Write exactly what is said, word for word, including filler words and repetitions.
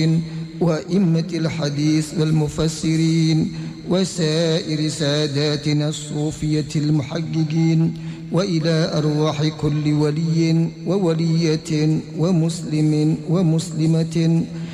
وأئمة الحديث والمفسرين وسائر ساداتنا الصوفية المحققين، وإلى أرواح كل ولي وولية ومسلم ومسلمة